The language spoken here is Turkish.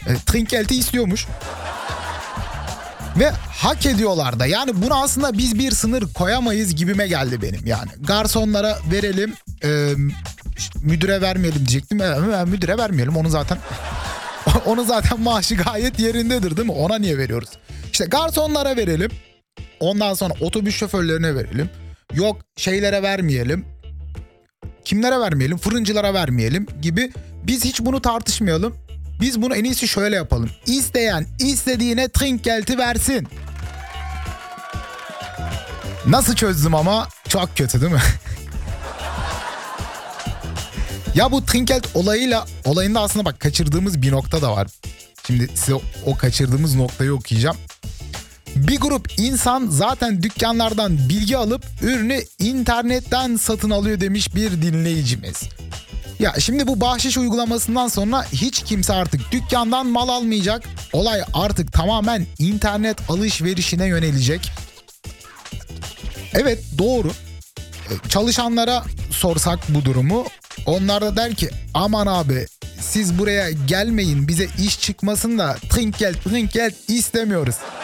Trinkelti istiyormuş. Ve hak ediyorlar da. Yani buna aslında biz bir sınır koyamayız gibime geldi benim yani. Garsonlara verelim, müdüre vermeyelim diyecektim. Müdüre vermeyelim, onu zaten onun zaten maaşı gayet yerindedir değil mi? Ona niye veriyoruz? İşte garsonlara verelim. Ondan sonra otobüs şoförlerine verelim. Yok şeylere vermeyelim. Kimlere vermeyelim? Fırıncılara vermeyelim gibi. Biz hiç bunu tartışmayalım. Biz bunu en iyisi şöyle yapalım. İsteyen istediğine Trinkelti versin. Nasıl çözdüm ama? Çok kötü değil mi? Ya bu Trinkelt olayında aslında bak kaçırdığımız bir nokta da var. Şimdi size o kaçırdığımız noktayı okuyacağım. Bir grup insan zaten dükkanlardan bilgi alıp ürünü internetten satın alıyor demiş bir dinleyicimiz. Ya şimdi bu bahşiş uygulamasından sonra hiç kimse artık dükkandan mal almayacak. Olay artık tamamen internet alışverişine yönelecek. Evet, doğru. Çalışanlara sorsak bu durumu, onlar da der ki aman abi siz buraya gelmeyin, bize iş çıkmasın da Trinkelt istemiyoruz.